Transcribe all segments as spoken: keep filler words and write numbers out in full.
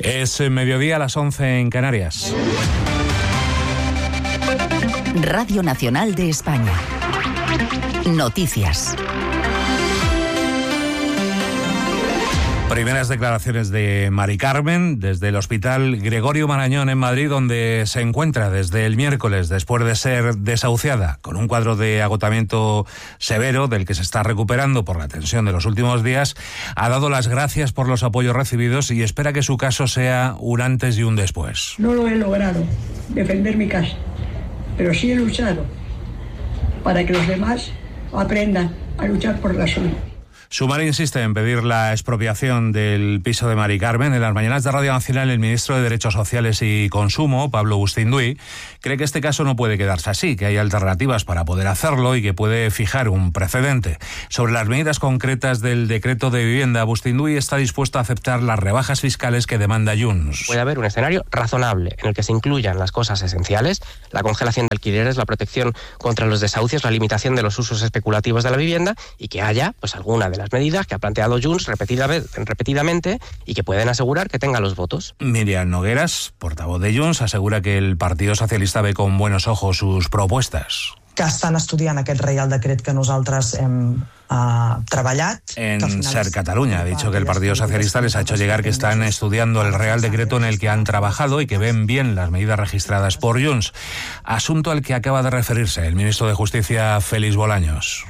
Es mediodía a las once en Canarias. Radio Nacional de España. Noticias. Primeras declaraciones de Mari Carmen desde el Hospital Gregorio Marañón en Madrid, donde se encuentra desde el miércoles después de ser desahuciada con un cuadro de agotamiento severo del que se está recuperando por la tensión de los últimos días. Ha dado las gracias por los apoyos recibidos y espera que su caso sea un antes y un después. No lo he logrado, defender mi casa, pero sí he luchado para que los demás aprendan a luchar por la suya. Sumar insiste en pedir la expropiación del piso de Mari Carmen. En las mañanas de Radio Nacional, el ministro de Derechos Sociales y Consumo, Pablo Bustinduy, cree que este caso no puede quedarse así, que hay alternativas para poder hacerlo y que puede fijar un precedente. Sobre las medidas concretas del decreto de vivienda, Bustinduy está dispuesto a aceptar las rebajas fiscales que demanda Junts. Puede haber un escenario razonable en el que se incluyan las cosas esenciales, la congelación de alquileres, la protección contra los desahucios, la limitación de los usos especulativos de la vivienda y que haya pues alguna de las medidas que ha planteado Junts repetida vez, repetidamente y que pueden asegurar que tenga los votos. Miriam Nogueras, portavoz de Junts, asegura que el Partido Socialista ve con buenos ojos sus propuestas. Que estan estudiant aquest Reial Decret que nosaltres hem uh, treballat. En Ser Catalunya ha dicho que el Partido Socialista les ha hecho llegar que están estudiando el Real Decreto en el que han trabajado y que ven bien las medidas registradas por Junts. Asunto al que acaba de referirse el ministro de Justicia, Félix Bolaños.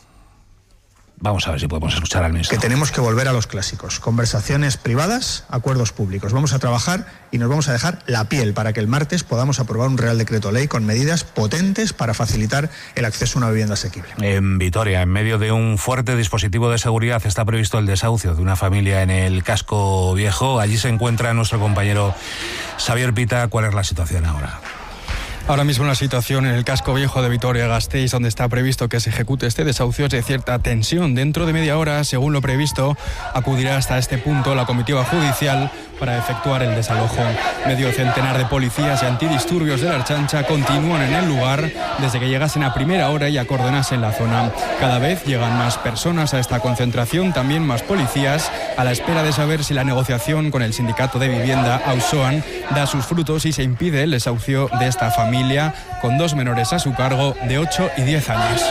Vamos a ver si podemos escuchar al ministro. Que tenemos que volver a los clásicos. Conversaciones privadas, acuerdos públicos. Vamos a trabajar y nos vamos a dejar la piel para que el martes podamos aprobar un Real Decreto Ley con medidas potentes para facilitar el acceso a una vivienda asequible. En Vitoria, en medio de un fuerte dispositivo de seguridad, está previsto el desahucio de una familia en el Casco Viejo. Allí se encuentra nuestro compañero Xavier Pita. ¿Cuál es la situación ahora? Ahora mismo la situación en el Casco Viejo de Vitoria-Gasteiz, donde está previsto que se ejecute este desahucio, es de cierta tensión. Dentro de media hora, según lo previsto, acudirá hasta este punto la comitiva judicial para efectuar el desalojo. Medio centenar de policías y antidisturbios de la Ertzaintza continúan en el lugar desde que llegasen a primera hora y acordonasen la zona. Cada vez llegan más personas a esta concentración, también más policías, a la espera de saber si la negociación con el sindicato de vivienda Auzoan da sus frutos y se impide el desahucio de esta familia con dos menores a su cargo de ocho y diez años.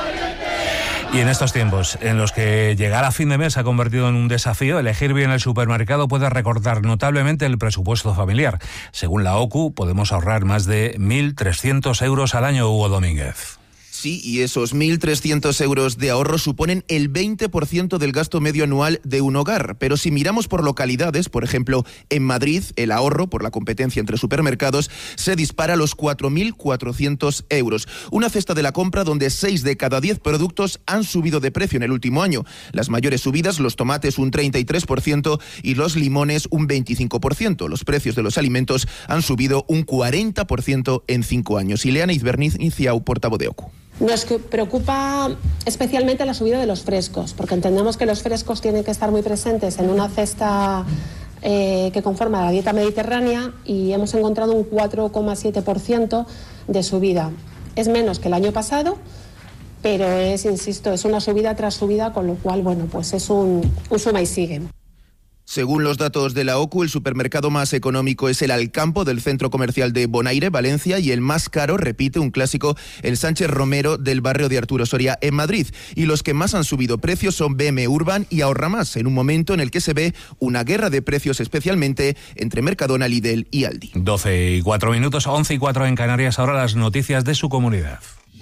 Y en estos tiempos en los que llegar a fin de mes se ha convertido en un desafío, elegir bien el supermercado puede recortar notablemente el presupuesto familiar. Según la O C U, podemos ahorrar más de mil trescientos euros al año, Hugo Domínguez. Sí, y esos mil trescientos euros de ahorro suponen el veinte por ciento del gasto medio anual de un hogar. Pero si miramos por localidades, por ejemplo, en Madrid, el ahorro por la competencia entre supermercados se dispara a los cuatro mil cuatrocientos euros. Una cesta de la compra donde seis de cada diez productos han subido de precio en el último año. Las mayores subidas, los tomates un treinta y tres por ciento y los limones un veinticinco por ciento. Los precios de los alimentos han subido un cuarenta por ciento en cinco años. Ileana Izberniz-Inciau, portavoz de O C U. Nos preocupa especialmente la subida de los frescos, porque entendemos que los frescos tienen que estar muy presentes en una cesta eh, que conforma la dieta mediterránea y hemos encontrado un cuatro coma siete por ciento de subida. Es menos que el año pasado, pero es, insisto, es una subida tras subida, con lo cual, bueno, pues es un, un suma y sigue. Según los datos de la O C U, el supermercado más económico es el Alcampo del centro comercial de Bonaire, Valencia, y el más caro, repite un clásico, el Sánchez Romero del barrio de Arturo Soria en Madrid. Y los que más han subido precios son B M Urban y Ahorra Más, en un momento en el que se ve una guerra de precios especialmente entre Mercadona, Lidl y Aldi. doce y cuatro minutos, once y cuatro en Canarias, ahora las noticias de su comunidad.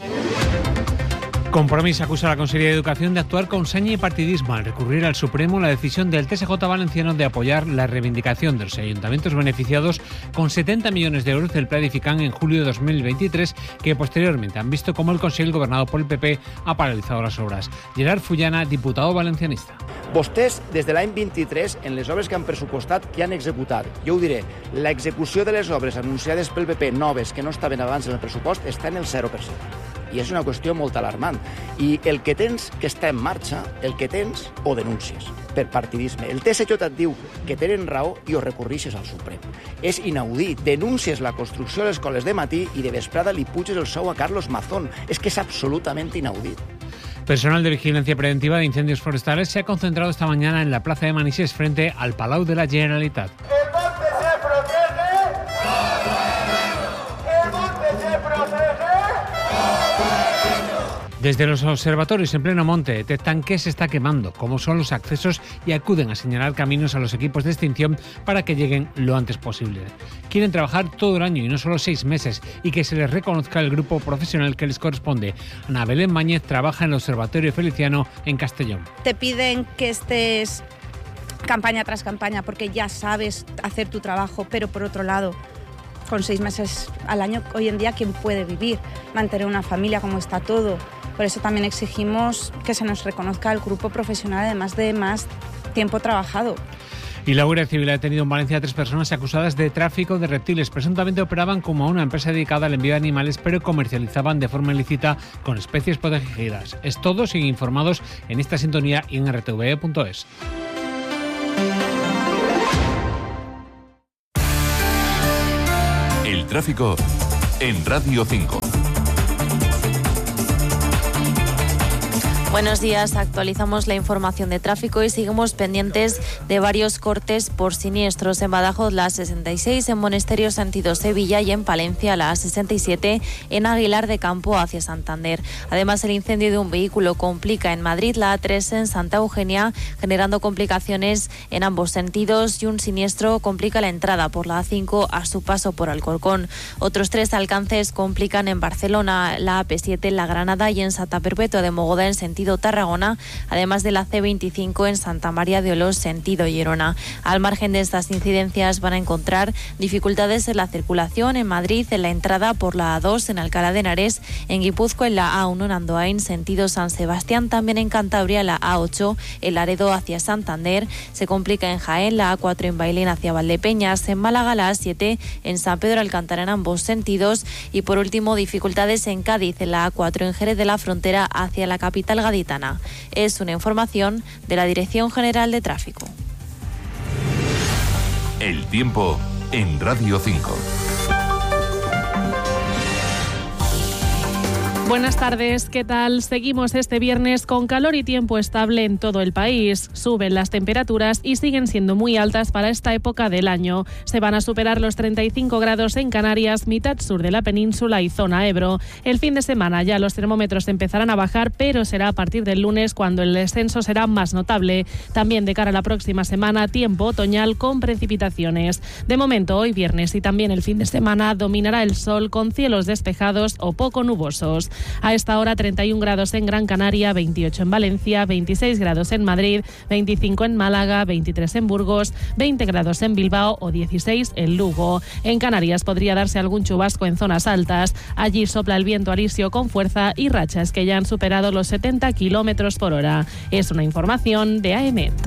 Compromís acusa a la Consellería de Educación de actuar con saña y partidismo al recurrir al Supremo la decisión del T S J valenciano de apoyar la reivindicación de los ayuntamientos beneficiados con setenta millones de euros del Pla Edificant en julio de dos mil veintitrés, que posteriormente han visto cómo el Consell gobernado por el P P ha paralizado las obras. Gerard Fullana, diputado valencianista. Vostès, des de l'any vint-i-tres, en les obres que han pressupostat, que han executat, jo ho diré, l'execució de les obres anunciades pel P P noves que no estaven abans en el pressupost està en el zero per cent. I és una qüestió molt alarmant. I el que tens que està en marxa, el que tens, ho denuncies per partidisme. El T S J et diu que tenen raó i ho recorrixes al Suprem. És inaudit. Denuncies la construcció de les escoles de matí i de vesprada li puges el sou a Carlos Mazón. És que és absolutament inaudit. Personal de vigilancia preventiva de incendios forestales se ha concentrado esta mañana en la plaza de Manises frente al Palau de la Generalitat. Desde los observatorios en pleno monte detectan qué se está quemando, cómo son los accesos y acuden a señalar caminos a los equipos de extinción para que lleguen lo antes posible. Quieren trabajar todo el año y no solo seis meses y que se les reconozca el grupo profesional que les corresponde. Ana Belén Mañez trabaja en el Observatorio Feliciano en Castellón. Te piden que estés campaña tras campaña porque ya sabes hacer tu trabajo, pero por otro lado, con seis meses al año, hoy en día, ¿quién puede vivir? Mantener una familia, como está todo. Por eso también exigimos que se nos reconozca el grupo profesional, además de más tiempo trabajado. Y la Guardia Civil ha detenido en Valencia a tres personas acusadas de tráfico de reptiles. Presuntamente operaban como una empresa dedicada al envío de animales, pero comercializaban de forma ilícita con especies protegidas. Es todo, siguen informados en esta sintonía y en r t v e punto es. El tráfico en Radio cinco. Buenos días, actualizamos la información de tráfico y seguimos pendientes de varios cortes por siniestros. En Badajoz la A sesenta y seis, en Monesterio sentido Sevilla y en Palencia la A sesenta y siete en Aguilar de Campo hacia Santander. Además, el incendio de un vehículo complica en Madrid la A tres en Santa Eugenia, generando complicaciones en ambos sentidos, y un siniestro complica la entrada por la A cinco a su paso por Alcorcón. Otros tres alcances complican en Barcelona la A P siete en La Granada y en Santa Perpetua de Mogoda en sentido Tarragona, además de la C veinticinco en Santa María de Olós sentido Gerona. Al margen de estas incidencias van a encontrar dificultades en la circulación en Madrid, en la entrada por la A dos en Alcalá de Henares, en Guipúzcoa en la A uno en Andoain sentido San Sebastián, también en Cantabria la A ocho en Laredo hacia Santander, se complica en Jaén la A cuatro en Bailén hacia Valdepeñas, en Málaga la A siete en San Pedro Alcántara en ambos sentidos, y por último dificultades en Cádiz en la A cuatro en Jerez de la Frontera hacia la capital gaditana. Es una información de la Dirección General de Tráfico. El tiempo en Radio cinco. Buenas tardes, ¿qué tal? Seguimos este viernes con calor y tiempo estable en todo el país. Suben las temperaturas y siguen siendo muy altas para esta época del año. Se van a superar los treinta y cinco grados en Canarias, mitad sur de la península y zona Ebro. El fin de semana ya los termómetros empezarán a bajar, pero será a partir del lunes cuando el descenso será más notable. También de cara a la próxima semana, tiempo otoñal con precipitaciones. De momento, hoy viernes y también el fin de semana dominará el sol con cielos despejados o poco nubosos. A esta hora treinta y un grados en Gran Canaria, veintiocho en Valencia, veintiséis grados en Madrid, veinticinco en Málaga, veintitrés en Burgos, veinte grados en Bilbao o dieciséis en Lugo. En Canarias podría darse algún chubasco en zonas altas. Allí sopla el viento alisio con fuerza y rachas que ya han superado los setenta kilómetros por hora. Es una información de A E M E T.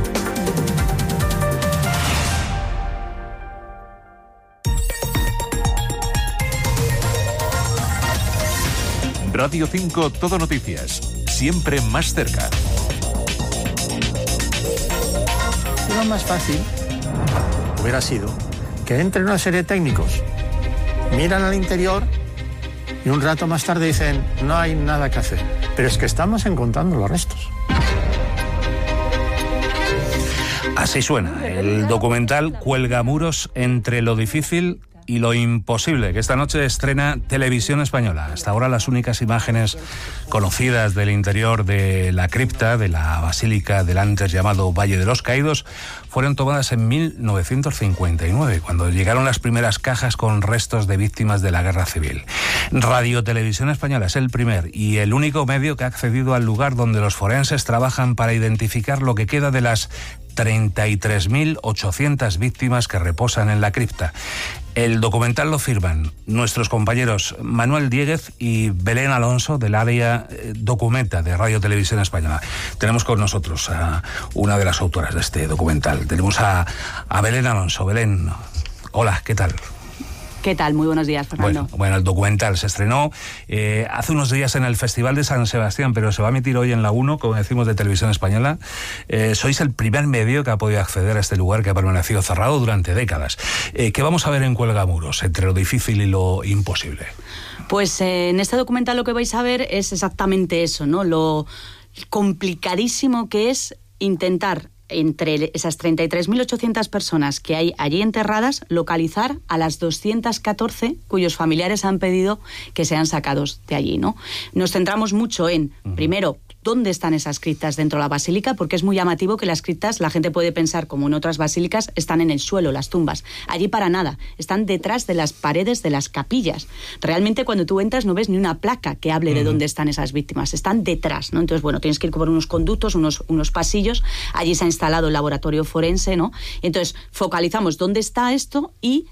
Radio cinco Todo Noticias, siempre más cerca. Lo más fácil hubiera sido que entren una serie de técnicos, miran al interior y un rato más tarde dicen no hay nada que hacer. Pero es que estamos encontrando los restos. Así suena el documental Cuelgamuros entre lo difícil y lo imposible, que esta noche estrena Televisión Española. Hasta ahora las únicas imágenes conocidas del interior de la cripta de la Basílica del antes llamado Valle de los Caídos fueron tomadas en mil novecientos cincuenta y nueve, cuando llegaron las primeras cajas con restos de víctimas de la Guerra Civil. Radio Televisión Española es el primer y el único medio que ha accedido al lugar donde los forenses trabajan para identificar lo que queda de las treinta y tres mil ochocientas víctimas que reposan en la cripta. El documental lo firman nuestros compañeros Manuel Diéguez y Belén Alonso del área Documenta de Radio Televisión Española. Tenemos con nosotros a una de las autoras de este documental. Tenemos a, a Belén Alonso. Belén, hola, ¿qué tal? ¿Qué tal? Muy buenos días, Fernando. Bueno, bueno el documental se estrenó eh, hace unos días en el Festival de San Sebastián, pero se va a emitir hoy en la uno, como decimos, de Televisión Española. Eh, sois el primer medio que ha podido acceder a este lugar que ha permanecido cerrado durante décadas. Eh, ¿Qué vamos a ver en Cuelgamuros, entre lo difícil y lo imposible? Pues eh, en este documental lo que vais a ver es exactamente eso, ¿no? Lo complicadísimo que es intentar entre esas treinta y tres mil ochocientas personas que hay allí enterradas, localizar a las doscientas catorce cuyos familiares han pedido que sean sacados de allí, ¿no? Nos centramos mucho en, uh-huh. primero, dónde están esas criptas dentro de la basílica, porque es muy llamativo que las criptas, la gente puede pensar, como en otras basílicas, están en el suelo, las tumbas. Allí para nada, están detrás de las paredes de las capillas. Realmente cuando tú entras no ves ni una placa que hable uh-huh. de dónde están esas víctimas, están detrás, ¿no? Entonces, bueno, tienes que ir por unos conductos, unos, unos pasillos, allí se ha instalado el laboratorio forense, ¿no? Entonces, focalizamos dónde está esto y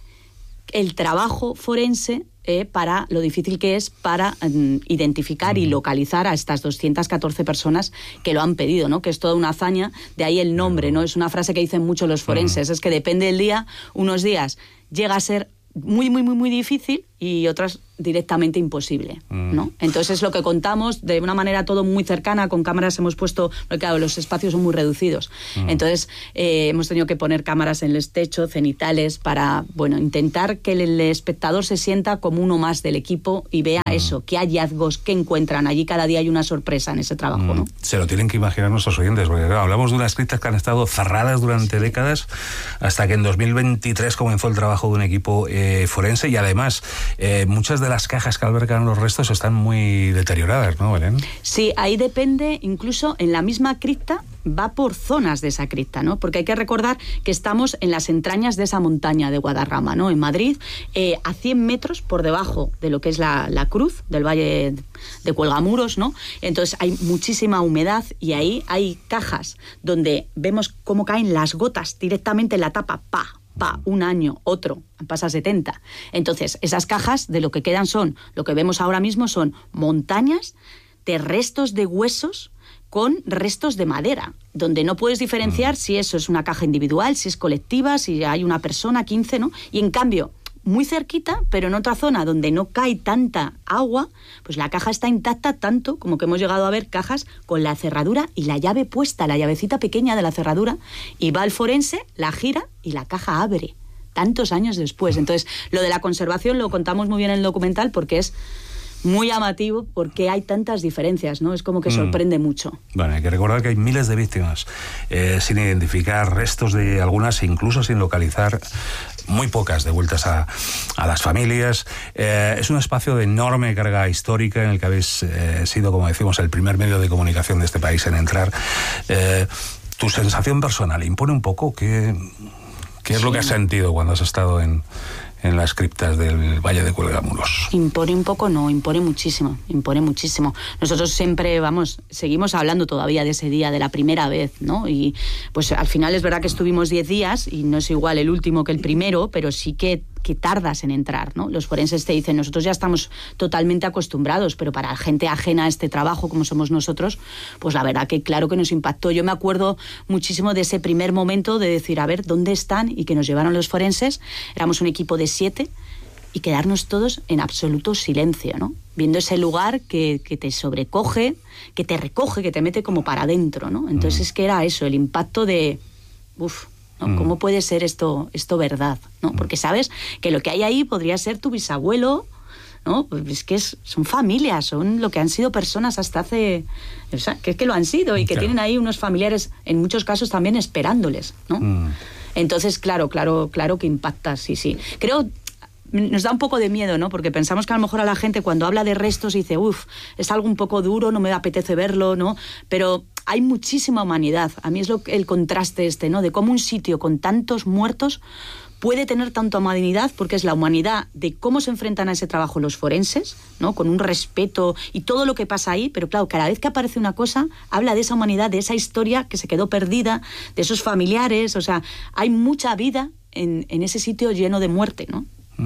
el trabajo forense Eh, para lo difícil que es para um, identificar mm. y localizar a estas doscientas catorce personas que lo han pedido, ¿no? Que es toda una hazaña, de ahí el nombre, ¿no? Es una frase que dicen mucho los forenses, mm. es que depende del día, unos días llega a ser muy, muy, muy, muy difícil y otras directamente imposible, ¿no? Mm. Entonces es lo que contamos de una manera todo muy cercana, con cámaras hemos puesto, porque claro, los espacios son muy reducidos, mm. entonces eh, hemos tenido que poner cámaras en el techo, cenitales, para, bueno, intentar que el, el espectador se sienta como uno más del equipo y vea mm. eso, qué hallazgos, qué encuentran, allí cada día hay una sorpresa en ese trabajo, mm. ¿no? Se lo tienen que imaginar nuestros oyentes, porque claro, hablamos de unas criptas que han estado cerradas durante décadas, hasta que en dos mil veintitrés comenzó el trabajo de un equipo eh, forense, y además eh, muchas de las cajas que albergan los restos están muy deterioradas, ¿no, Belén? Sí, ahí depende, incluso en la misma cripta va por zonas de esa cripta, ¿no? Porque hay que recordar que estamos en las entrañas de esa montaña de Guadarrama, ¿no? En Madrid, eh, a cien metros por debajo de lo que es la, la cruz del Valle de Cuelgamuros, ¿no? Entonces hay muchísima humedad y ahí hay cajas donde vemos cómo caen las gotas directamente en la tapa, pa, pa, un año, otro, pasa setenta. Entonces, esas cajas de lo que quedan son, lo que vemos ahora mismo son montañas de restos de huesos con restos de madera, donde no puedes diferenciar si eso es una caja individual, si es colectiva, si hay una persona, quince, ¿no? Y en cambio, muy cerquita, pero en otra zona donde no cae tanta agua, pues la caja está intacta, tanto como que hemos llegado a ver cajas con la cerradura y la llave puesta, la llavecita pequeña de la cerradura, y va el forense, la gira y la caja abre, tantos años después. Entonces, lo de la conservación lo contamos muy bien en el documental porque es muy llamativo, porque hay tantas diferencias, ¿no? Es como que sorprende mm. mucho. Bueno, hay que recordar que hay miles de víctimas eh, sin identificar, restos de algunas incluso sin localizar, muy pocas devueltas a, a las familias. Eh, es un espacio de enorme carga histórica en el que habéis eh, sido, como decimos, el primer medio de comunicación de este país en entrar. Eh, ¿Tu sensación personal impone un poco? ¿Qué, qué es sí. lo que has sentido cuando has estado en... en las criptas del Valle de Cuelgamuros? Impone un poco, no, impone muchísimo, impone muchísimo. Nosotros siempre, vamos, seguimos hablando todavía de ese día, de la primera vez, ¿no? Y pues al final es verdad que estuvimos diez días y no es igual el último que el primero, pero sí que que tardas en entrar, ¿no? Los forenses te dicen, nosotros ya estamos totalmente acostumbrados, pero para gente ajena a este trabajo como somos nosotros, pues la verdad que claro que nos impactó. Yo me acuerdo muchísimo de ese primer momento de decir, a ver, ¿dónde están? Y que nos llevaron los forenses, éramos un equipo de siete, y quedarnos todos en absoluto silencio, ¿no? Viendo ese lugar que, que te sobrecoge, que te recoge, que te mete como para adentro, ¿no? Entonces mm. es que era eso, el impacto de, uff, ¿no? ¿Cómo puede ser esto, esto verdad? ¿No? Porque sabes que lo que hay ahí podría ser tu bisabuelo, ¿no? Pues es que es, son familias, son lo que han sido personas hasta hace... O sea, que es que lo han sido y que claro. tienen ahí unos familiares, en muchos casos también esperándoles, ¿no? Mm. Entonces, claro, claro, claro que impacta, sí, sí. Creo... Nos da un poco de miedo, ¿no? Porque pensamos que a lo mejor a la gente cuando habla de restos dice, uff, es algo un poco duro, no me apetece verlo, ¿no? Pero hay muchísima humanidad. A mí es lo, el contraste este, ¿no? De cómo un sitio con tantos muertos puede tener tanta humanidad, porque es la humanidad de cómo se enfrentan a ese trabajo los forenses, ¿no? Con un respeto y todo lo que pasa ahí, pero claro, cada vez que aparece una cosa, habla de esa humanidad, de esa historia que se quedó perdida, de esos familiares, o sea, hay mucha vida en, en ese sitio lleno de muerte, ¿no?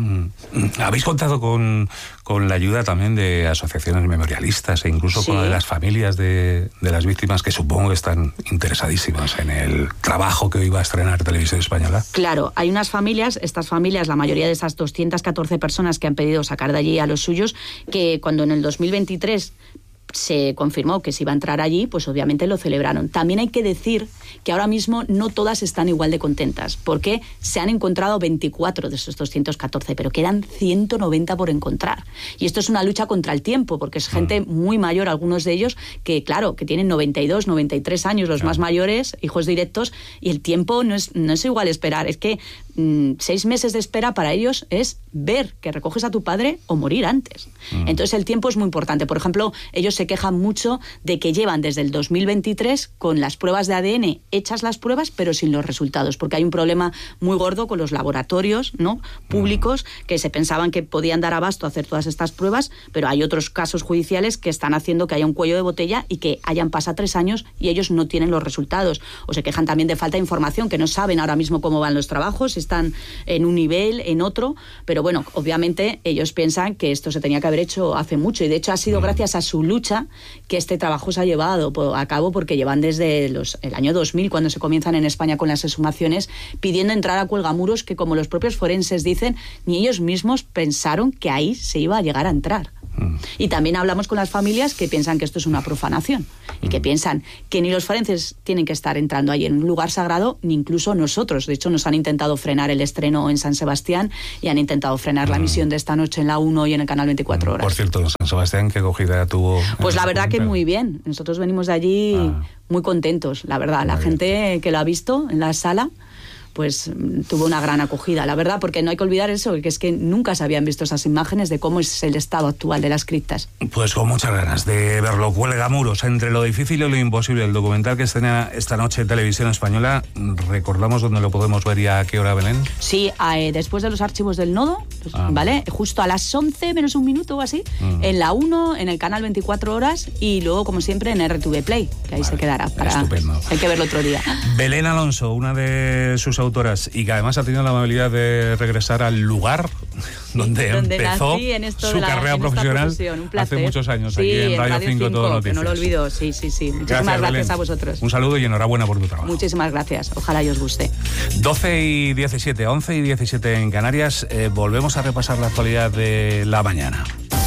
Habéis contado con, con la ayuda también de asociaciones memorialistas e incluso sí. con la de las familias de, de las víctimas, que supongo que están interesadísimas en el trabajo que hoy va a estrenar Televisión Española. Claro, hay unas familias, estas familias, la mayoría de esas doscientas catorce personas que han pedido sacar de allí a los suyos, que cuando en el dos mil veintitrés se confirmó que se iba a entrar allí, pues obviamente lo celebraron. También hay que decir que ahora mismo no todas están igual de contentas, porque se han encontrado veinticuatro de esos doscientos catorce, pero quedan ciento noventa por encontrar. Y esto es una lucha contra el tiempo, porque es gente muy mayor, algunos de ellos, que claro, que tienen noventa y dos, noventa y tres años, los más mayores, hijos directos, y el tiempo no es, no es igual esperar. Es que mmm, seis meses de espera para ellos es ver que recoges a tu padre o morir antes. Mm. Entonces el tiempo es muy importante. Por ejemplo, ellos se quejan mucho de que llevan desde el dos mil veintitrés con las pruebas de A D N hechas las pruebas, pero sin los resultados, porque hay un problema muy gordo con los laboratorios, ¿no?, públicos, que se pensaban que podían dar abasto a hacer todas estas pruebas, pero hay otros casos judiciales que están haciendo que haya un cuello de botella y que hayan pasado tres años y ellos no tienen los resultados. O se quejan también de falta de información, que no saben ahora mismo cómo van los trabajos, están en un nivel, en otro, pero bueno, obviamente ellos piensan que esto se tenía que haber hecho hace mucho, y de hecho ha sido gracias a su lucha que este trabajo se ha llevado a cabo, porque llevan desde los, el año dos mil, cuando se comienzan en España con las exhumaciones, pidiendo entrar a cuelgamuros que, como los propios forenses dicen, ni ellos mismos pensaron que ahí se iba a llegar a entrar. Mm. Y también hablamos con las familias que piensan que esto es una profanación y que piensan que ni los forenses tienen que estar entrando ahí en un lugar sagrado, ni incluso nosotros. De hecho, nos han intentado frenar el estreno en San Sebastián y han intentado frenar mm. la emisión de esta noche en la uno y en el canal veinticuatro horas. Por cierto, San Sebastián, ¿qué acogida tuvo? Pues la verdad que muy bien. Nosotros venimos de allí ah. muy contentos, la verdad. La muy gente bien. Que lo ha visto en la sala, pues tuvo una gran acogida, la verdad, porque no hay que olvidar eso, que es que nunca se habían visto esas imágenes de cómo es el estado actual de las criptas. Pues con muchas ganas de verlo. Cuelgamuros, entre lo difícil y lo imposible, el documental que estrena esta noche en Televisión Española. ¿Recordamos dónde lo podemos ver y a qué hora, Belén? Sí, eh, después de los archivos del Nodo, pues, ah. ¿vale? Justo a las once menos un minuto o así, mm. en la uno, en el canal veinticuatro horas, y luego, como siempre, en R T V Play, que ahí vale. se quedará. Para... Estupendo. Hay que verlo otro día. Belén Alonso, una de sus autoras, y que además ha tenido la amabilidad de regresar al lugar donde, donde empezó nací en esto su de la, carrera en profesional un hace muchos años, sí, aquí en en Radio, Radio cinco, Todo Noticias. Que no lo olvido, sí, sí, sí. Muchísimas gracias, gracias Belén. a vosotros. Un saludo y enhorabuena por tu trabajo. Muchísimas gracias, ojalá y os guste. doce y diecisiete, once y diecisiete en Canarias. Eh, volvemos a repasar la actualidad de la mañana.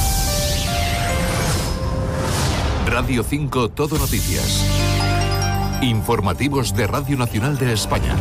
Radio cinco, Todo Noticias. Informativos de Radio Nacional de España.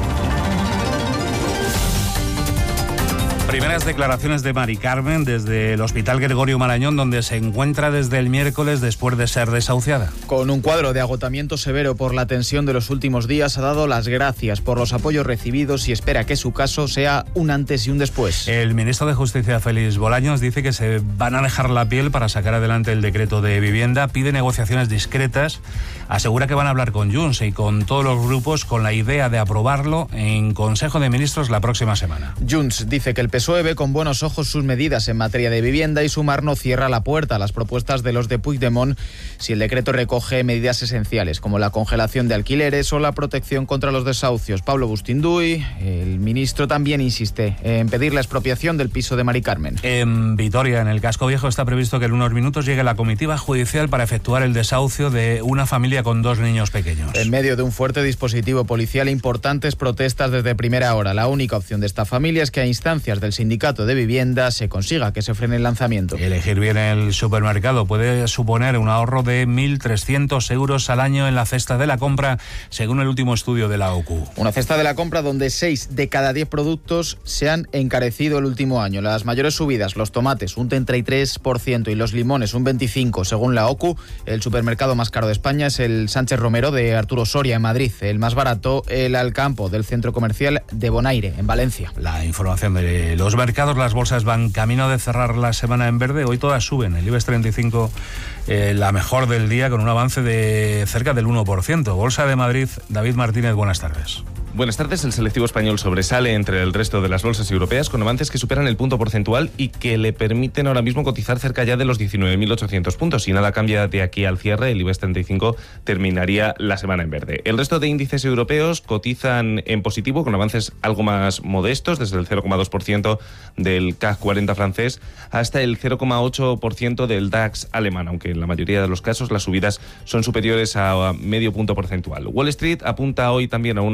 Primeras declaraciones de Mari Carmen desde el Hospital Gregorio Marañón, donde se encuentra desde el miércoles después de ser desahuciada. Con un cuadro de agotamiento severo por la tensión de los últimos días, ha dado las gracias por los apoyos recibidos y espera que su caso sea un antes y un después. El ministro de Justicia, Félix Bolaños, dice que se van a dejar la piel para sacar adelante el decreto de vivienda, pide negociaciones discretas, asegura que van a hablar con Junts y con todos los grupos con la idea de aprobarlo en Consejo de Ministros la próxima semana. Junts dice que el P S O E ve con buenos ojos sus medidas en materia de vivienda y Sumar no cierra la puerta a las propuestas de los de Puigdemont si el decreto recoge medidas esenciales como la congelación de alquileres o la protección contra los desahucios. Pablo Bustinduy, el ministro, también insiste en pedir la expropiación del piso de Mari Carmen. En Vitoria, en el Casco Viejo, está previsto que en unos minutos llegue la comitiva judicial para efectuar el desahucio de una familia con dos niños pequeños. En medio de un fuerte dispositivo policial e importantes protestas desde primera hora, la única opción de esta familia es que a instancias del sindicato de vivienda se consiga que se frene el lanzamiento. Elegir bien el supermercado puede suponer un ahorro de mil trescientos euros al año en la cesta de la compra, según el último estudio de la O C U. Una cesta de la compra donde seis de cada diez productos se han encarecido el último año. Las mayores subidas, los tomates un treinta y tres por ciento y los limones un veinticinco por ciento, según la O C U. El supermercado más caro de España es el Sánchez Romero de Arturo Soria en Madrid. El más barato, el Alcampo del centro comercial de Bonaire en Valencia. La información de los mercados. Las bolsas van camino de cerrar la semana en verde. Hoy todas suben. El IBEX treinta y cinco, eh, la mejor del día, con un avance de cerca del uno por ciento. Bolsa de Madrid, David Martínez, buenas tardes. Buenas tardes. El selectivo español sobresale entre el resto de las bolsas europeas con avances que superan el punto porcentual y que le permiten ahora mismo cotizar cerca ya de los diecinueve mil ochocientos puntos. Si nada cambia de aquí al cierre, el IBEX treinta y cinco terminaría la semana en verde. El resto de índices europeos cotizan en positivo con avances algo más modestos, desde el cero coma dos por ciento del C A C cuarenta francés hasta el cero coma ocho por ciento del DAX alemán, aunque en la mayoría de los casos las subidas son superiores a medio punto porcentual. Wall Street apunta hoy también a una apertura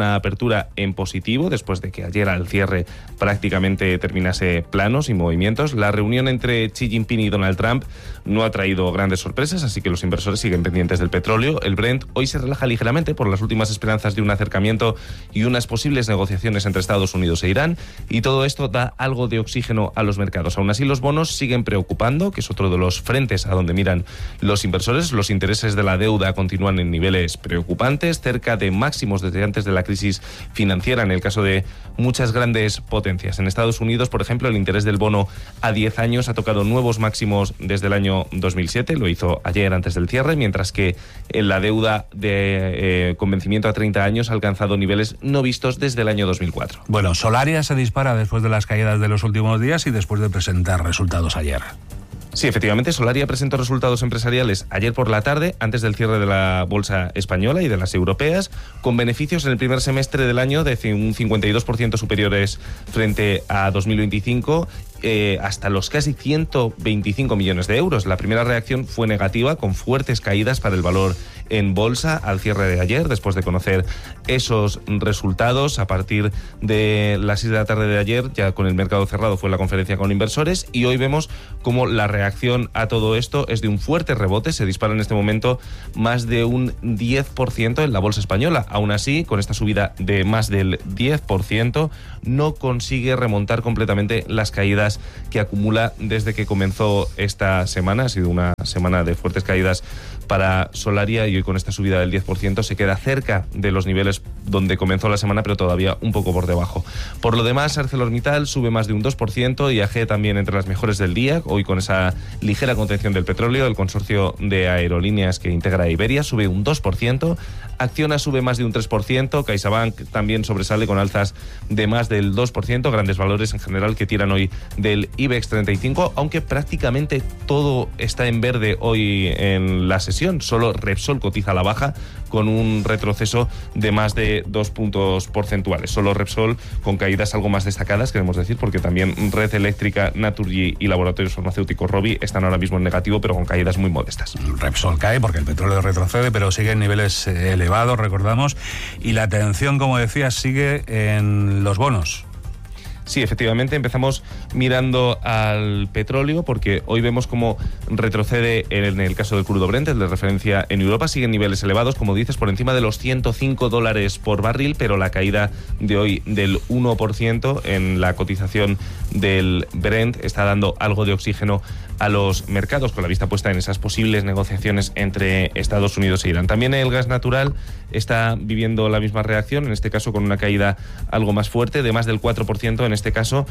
apertura en positivo, después de que ayer al cierre prácticamente terminase plano, sin movimientos. La reunión entre Xi Jinping y Donald Trump no ha traído grandes sorpresas, así que los inversores siguen pendientes del petróleo. El Brent hoy se relaja ligeramente por las últimas esperanzas de un acercamiento y unas posibles negociaciones entre Estados Unidos e Irán, y todo esto da algo de oxígeno a los mercados. Aún así, los bonos siguen preocupando, que es otro de los frentes a donde miran los inversores. Los intereses de la deuda continúan en niveles preocupantes, cerca de máximos desde antes de la crisis financiera en el caso de muchas grandes potencias. En Estados Unidos, por ejemplo, el interés del bono a diez años ha tocado nuevos máximos desde el año dos mil siete, lo hizo ayer antes del cierre, mientras que la deuda de eh, con vencimiento a treinta años ha alcanzado niveles no vistos desde el año dos mil cuatro. Bueno, Solaria se dispara después de las caídas de los últimos días y después de presentar resultados ayer. Sí, efectivamente, Solaria presentó resultados empresariales ayer por la tarde, antes del cierre de la bolsa española y de las europeas, con beneficios en el primer semestre del año de un cincuenta y dos por ciento superiores frente a dos mil veinticinco, eh, hasta los casi ciento veinticinco millones de euros. La primera reacción fue negativa, con fuertes caídas para el valor en bolsa al cierre de ayer, después de conocer esos resultados. A partir de las seis de la tarde de ayer, ya con el mercado cerrado, fue la conferencia con inversores, y hoy vemos cómo la reacción a todo esto es de un fuerte rebote. Se dispara en este momento más de un diez por ciento en la bolsa española. Aún así, con esta subida de más del diez por ciento, no consigue remontar completamente las caídas que acumula desde que comenzó esta semana. Ha sido una semana de fuertes caídas para Solaria, y hoy con esta subida del diez por ciento se queda cerca de los niveles donde comenzó la semana, pero todavía un poco por debajo. Por lo demás, ArcelorMittal sube más de un dos por ciento, I A G también entre las mejores del día, hoy con esa ligera contención del petróleo. El consorcio de aerolíneas que integra Iberia sube un dos por ciento, Acciona sube más de un tres por ciento, CaixaBank también sobresale con alzas de más del dos por ciento, grandes valores en general que tiran hoy del IBEX treinta y cinco, aunque prácticamente todo está en verde hoy en la sesión. Solo Repsol cotiza a la baja con un retroceso de más de dos puntos porcentuales. Solo Repsol con caídas algo más destacadas, queremos decir, porque también Red Eléctrica, Naturgy y Laboratorios Farmacéuticos Rovi están ahora mismo en negativo, pero con caídas muy modestas. Repsol cae porque el petróleo retrocede, pero sigue en niveles elevados, recordamos, y la atención, como decías, sigue en los bonos. Sí, efectivamente, empezamos mirando al petróleo, porque hoy vemos cómo retrocede en el caso del crudo Brent, el de referencia en Europa, sigue en niveles elevados, como dices, por encima de los ciento cinco dólares por barril, pero la caída de hoy del uno por ciento en la cotización del Brent está dando algo de oxígeno a los mercados, con la vista puesta en esas posibles negociaciones entre Estados Unidos e Irán. También el gas natural está viviendo la misma reacción, en este caso con una caída algo más fuerte, de más del cuatro por ciento en este caso,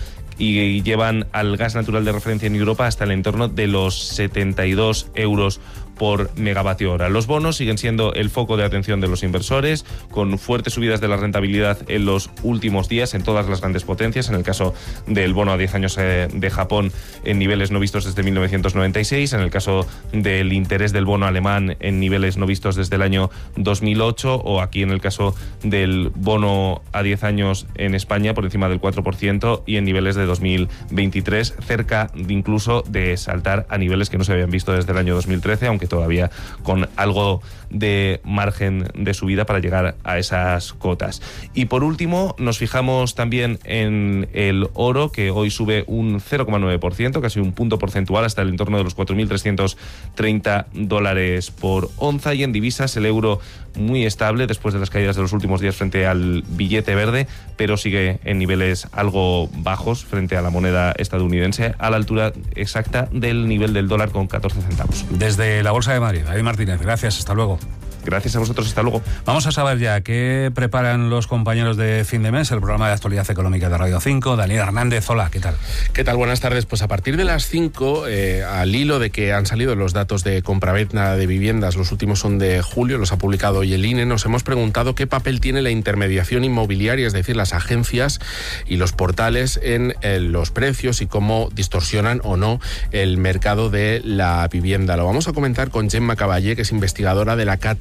y llevan al gas natural de referencia en Europa hasta el entorno de los setenta y dos euros por megavatio hora. Los bonos siguen siendo el foco de atención de los inversores, con fuertes subidas de la rentabilidad en los últimos días en todas las grandes potencias. En el caso del bono a diez años eh, de Japón, en niveles no vistos desde mil novecientos noventa y seis. En el caso del interés del bono alemán, en niveles no vistos desde el año dos mil ocho. O aquí en el caso del bono a diez años en España, por encima del cuatro por ciento, y en niveles de dos mil veintitrés, cerca de incluso de saltar a niveles que no se habían visto desde el año dos mil trece, aunque todavía con algo de margen de subida para llegar a esas cotas. Y por último, nos fijamos también en el oro, que hoy sube un cero coma nueve por ciento, casi un punto porcentual, hasta el entorno de los cuatro mil trescientos treinta dólares por onza. Y en divisas, el euro muy estable después de las caídas de los últimos días frente al billete verde, pero sigue en niveles algo bajos frente a la moneda estadounidense, a la altura exacta del nivel del dólar con catorce centavos. Desde la Bolsa de Madrid, David Martínez, gracias, hasta luego. Gracias a vosotros, hasta luego. Vamos a saber ya qué preparan los compañeros de Fin de Mes, el programa de actualidad económica de Radio cinco. Daniel Hernández, hola, ¿qué tal? ¿Qué tal? Buenas tardes. Pues a partir de las cinco, eh, al hilo de que han salido los datos de compraventa de viviendas, los últimos son de julio, los ha publicado hoy el I N E, nos hemos preguntado qué papel tiene la intermediación inmobiliaria, es decir, las agencias y los portales en, en los precios y cómo distorsionan o no el mercado de la vivienda. Lo vamos a comentar con Gemma Caballé, que es investigadora de la Cátedra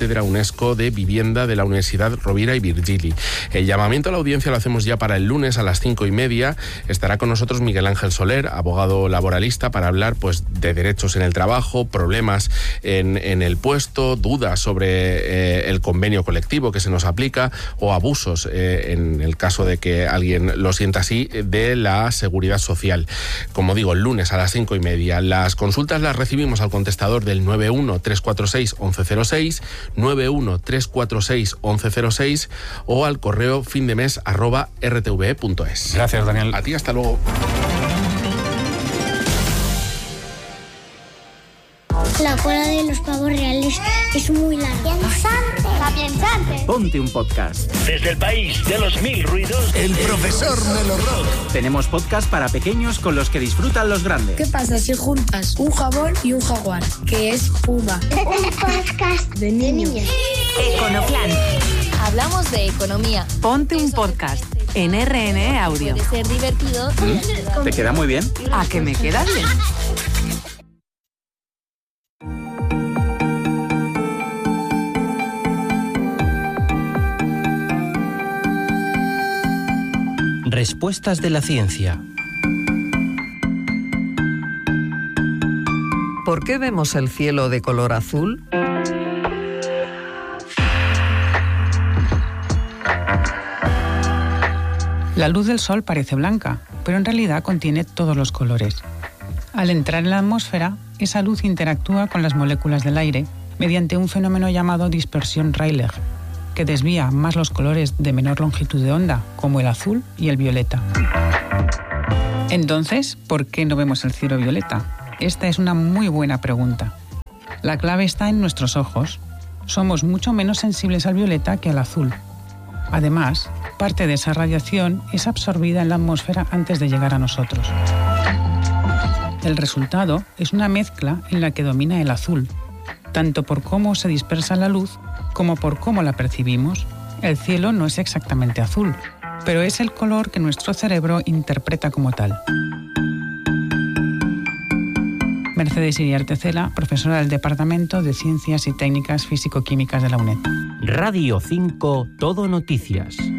Cátedra UNESCO de Vivienda de la Universidad Rovira y Virgili. El llamamiento a la audiencia lo hacemos ya para el lunes a las cinco y media. Estará con nosotros Miguel Ángel Soler, abogado laboralista, para hablar pues de derechos en el trabajo, problemas en, en el puesto, dudas sobre eh, el convenio colectivo que se nos aplica o abusos, eh, en el caso de que alguien lo sienta así, de la seguridad social. Como digo, el lunes a las cinco y media. Las consultas las recibimos al contestador del nueve uno tres cuatro seis once cero seis, nueve uno tres cuatro seis once cero seis o al correo findemes arroba r t v e punto es. Gracias, Daniel. A ti, hasta luego. La cola de los pavos reales es muy larga. ¡Pensante! ¡Pensante! Ponte un podcast. Desde el país de los mil ruidos, El profesor Melo Rock. Tenemos podcast para pequeños con los que disfrutan los grandes. ¿Qué pasa si juntas un jabón y un jaguar? Que es Puma. Un podcast de niños. Econoplan. Hablamos de economía. Ponte un podcast en R N E Audio. Puede ser divertido. ¿Mm? ¿Te queda muy bien? ¿A que me queda bien? Respuestas de la ciencia. ¿Por qué vemos el cielo de color azul? La luz del sol parece blanca, pero en realidad contiene todos los colores. Al entrar en la atmósfera, esa luz interactúa con las moléculas del aire mediante un fenómeno llamado dispersión Rayleigh, que desvía más los colores de menor longitud de onda, como el azul y el violeta. Entonces, ¿por qué no vemos el cielo violeta? Esta es una muy buena pregunta. La clave está en nuestros ojos. Somos mucho menos sensibles al violeta que al azul. Además, parte de esa radiación es absorbida en la atmósfera antes de llegar a nosotros. El resultado es una mezcla en la que domina el azul, tanto por cómo se dispersa la luz como por cómo la percibimos. El cielo no es exactamente azul, pero es el color que nuestro cerebro interpreta como tal. Mercedes Iriarte Cela, profesora del Departamento de Ciencias y Técnicas Físico-Químicas de la UNED. Radio cinco, Todo Noticias.